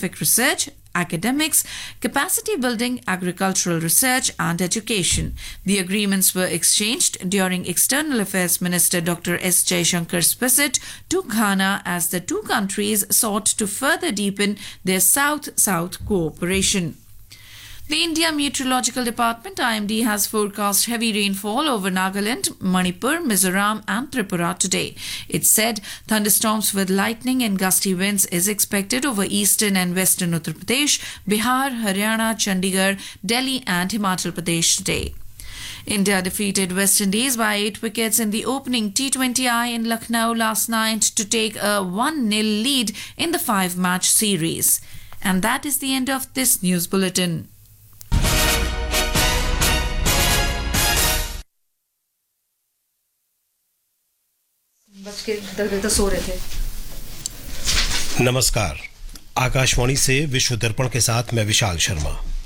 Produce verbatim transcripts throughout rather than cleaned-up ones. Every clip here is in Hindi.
scientific research, academics, capacity building, agricultural research, and education. The agreements were exchanged during External Affairs Minister Doctor S. Jaishankar's visit to Ghana as the two countries sought to further deepen their South-South cooperation. The India Meteorological Department I M D has forecast heavy rainfall over Nagaland, Manipur, Mizoram and Tripura today. It said thunderstorms with lightning and gusty winds is expected over eastern and western Uttar Pradesh, Bihar, Haryana, Chandigarh, Delhi and Himachal Pradesh today. India defeated West Indies by eight wickets in the opening T twenty I in Lucknow last night to take a one nil lead in the five-match series. And that is the end of this news bulletin. बच के दर्द सो रहे थे। नमस्कार, आकाशवाणी से विश्व दर्पण के साथ मैं विशाल शर्मा।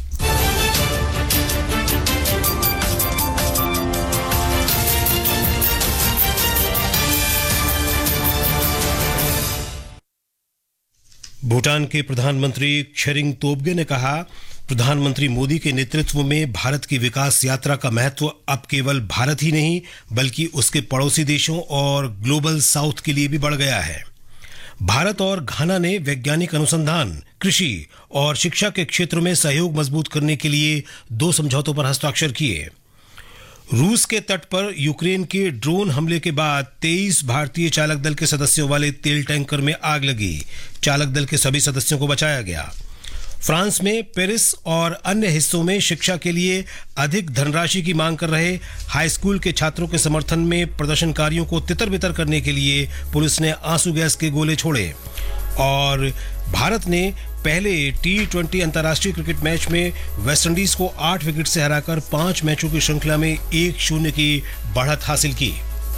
भूटान के प्रधानमंत्री त्शेरिंग तोब्गे ने कहा, प्रधानमंत्री मोदी के नेतृत्व में भारत की विकास यात्रा का महत्व अब केवल भारत ही नहीं बल्कि उसके पड़ोसी देशों और ग्लोबल साउथ के लिए भी बढ़ गया है। भारत और घाना ने वैज्ञानिक अनुसंधान, कृषि और शिक्षा के क्षेत्र में सहयोग मजबूत करने के लिए दो समझौतों पर हस्ताक्षर किए। रूस के तट पर यूक्रेन के ड्रोन हमले के बाद तेईस भारतीय चालक दल के सदस्यों वाले तेल टैंकर में आग लगी। चालक दल के सभी सदस्यों को बचाया गया। फ्रांस में पेरिस और अन्य हिस्सों में शिक्षा के लिए अधिक धनराशि की मांग कर रहे हाई स्कूल के छात्रों के समर्थन में प्रदर्शनकारियों को तितर-बितर करने के लिए पुलिस ने आंसू गैस के गोले छोड़े। और भारत ने पहले टी ट्वेंटी अंतर्राष्ट्रीय क्रिकेट मैच में वेस्टइंडीज को आठ विकेट से हराकर पांच मैचों की श्रृंखला में एक शून्य की बढ़त हासिल की।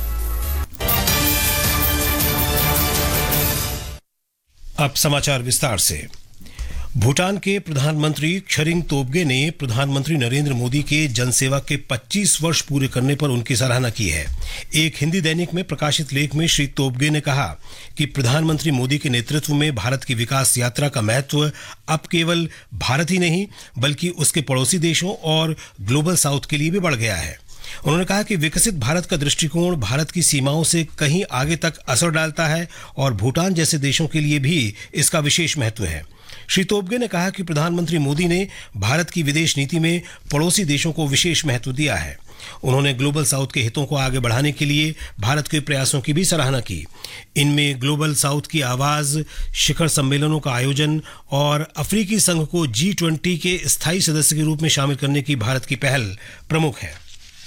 अब समाचार विस्तार से। भूटान के प्रधानमंत्री त्शेरिंग तोब्गे ने प्रधानमंत्री नरेंद्र मोदी के जनसेवा के पच्चीस वर्ष पूरे करने पर उनकी सराहना की है। एक हिंदी दैनिक में प्रकाशित लेख में श्री तोब्गे ने कहा कि प्रधानमंत्री मोदी के नेतृत्व में भारत की विकास यात्रा का महत्व अब केवल भारत ही नहीं बल्कि उसके पड़ोसी देशों और ग्लोबल साउथ के लिए भी बढ़ गया है। उन्होंने कहा कि विकसित भारत का दृष्टिकोण भारत की सीमाओं से कहीं आगे तक असर डालता है और भूटान जैसे देशों के लिए भी इसका विशेष महत्व है। श्री तोब्गे ने कहा कि प्रधानमंत्री मोदी ने भारत की विदेश नीति में पड़ोसी देशों को विशेष महत्व दिया है। उन्होंने ग्लोबल साउथ के हितों को आगे बढ़ाने के लिए भारत के प्रयासों की भी सराहना की। इनमें ग्लोबल साउथ की आवाज, शिखर सम्मेलनों का आयोजन और अफ्रीकी संघ को जी ट्वेंटी के स्थायी सदस्य के रूप में शामिल करने की भारत की पहल प्रमुख है।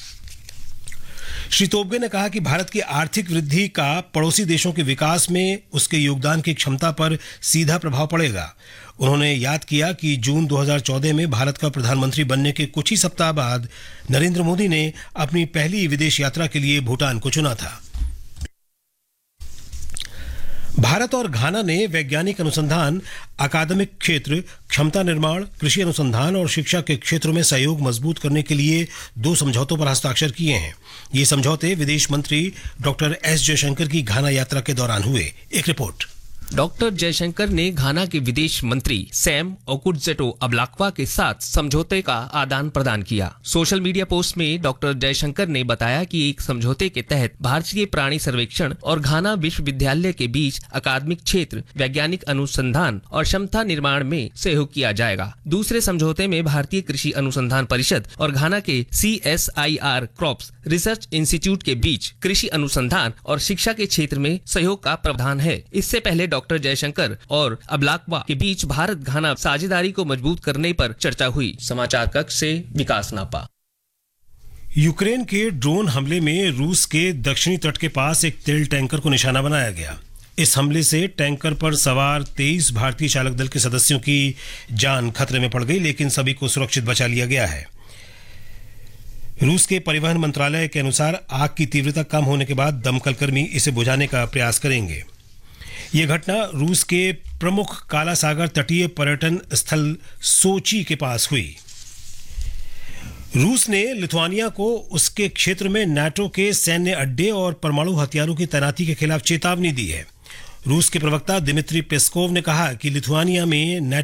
श्री तोब्गे ने कहा कि भारत की आर्थिक वृद्धि का पड़ोसी देशों के विकास में उसके योगदान की क्षमता पर सीधा प्रभाव पड़ेगा। उन्होंने याद किया कि जून दो हज़ार चौदह में भारत का प्रधानमंत्री बनने के कुछ ही सप्ताह बाद नरेंद्र मोदी ने अपनी पहली विदेश यात्रा के लिए भूटान को चुना था। भारत और घाना ने वैज्ञानिक अनुसंधान, अकादमिक क्षेत्र, क्षमता निर्माण, कृषि अनुसंधान और शिक्षा के क्षेत्रों में सहयोग मजबूत करने के लिए दो समझौतों पर हस्ताक्षर किए हैं। ये समझौते विदेश मंत्री डॉक्टर एस जयशंकर की घाना यात्रा के दौरान हुए। एक रिपोर्ट। डॉक्टर जयशंकर ने घाना के विदेश मंत्री सैम ओकुडजेटो अब्लाक्वा के साथ समझौते का आदान प्रदान किया। सोशल मीडिया पोस्ट में डॉक्टर जयशंकर ने बताया कि एक समझौते के तहत भारतीय प्राणी सर्वेक्षण और घाना विश्वविद्यालय के बीच अकादमिक क्षेत्र, वैज्ञानिक अनुसंधान और क्षमता निर्माण में सहयोग किया जाएगा। दूसरे समझौते में भारतीय कृषि अनुसंधान परिषद और घाना के C S I R crops research institute के बीच कृषि अनुसंधान और शिक्षा के क्षेत्र में सहयोग का प्रावधान है। इससे पहले डॉक्टर जयशंकर और अब्लाक्वा के बीच भारत घाना साझेदारी को मजबूत करने पर चर्चा हुई। समाचार कक्ष से विकास नापा। यूक्रेन के ड्रोन हमले में रूस के दक्षिणी तट के पास एक तेल टैंकर को निशाना बनाया गया। इस हमले से टैंकर पर सवार तेईस भारतीय चालक दल के सदस्यों की जान खतरे में पड़ गई, लेकिन सभी को सुरक्षित बचा लिया गया है। रूस के परिवहन मंत्रालय के अनुसार आग की तीव्रता कम होने के बाद दमकल कर्मी इसे बुझाने का प्रयास करेंगे। यह घटना रूस के प्रमुख काला सागर तटीय पर्यटन स्थल सोची के पास हुई। रूस ने लिथुआनिया को उसके क्षेत्र में नाटो के सैन्य अड्डे और परमाणु हथियारों की तैनाती के खिलाफ चेतावनी दी है। रूस के प्रवक्ता दिमित्री पेस्कोव ने कहा कि लिथुआनिया में